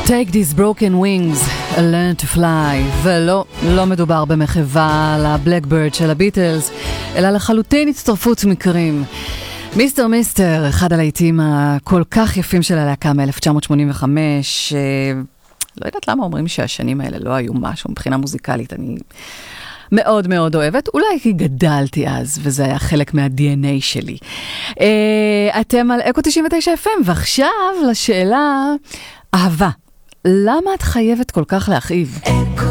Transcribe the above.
Take these broken wings, learn to fly. ולא, לא מדובר במחווה לבלקברד של הביטלס, אלא לחלוטין הצטרפות מקרים. מיסטר מיסטר, אחד הלהיטים הכל כך יפים של הלהקה מ-1985, לא יודעת למה אומרים שהשנים האלה לא היו משהו מבחינה מוזיקלית, אני מאוד מאוד אוהבת, אולי כי גדלתי אז, וזה היה חלק מה-DNA שלי. אתם על אקו 99 FM, ועכשיו לשאלה, אהבה. למה את חייבת כל כך להכאיב?